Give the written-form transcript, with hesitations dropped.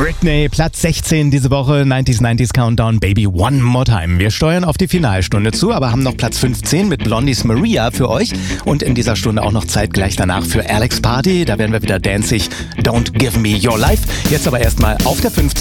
Britney, Platz 16 diese Woche, 90s Countdown, Baby One More Time. Wir steuern auf die Finalstunde zu, aber haben noch Platz 15 mit Blondies Maria für euch. Und in dieser Stunde auch noch zeitgleich danach für Alex Party. Da werden wir wieder danzig, Don't Give Me Your Life. Jetzt aber erstmal auf der 15.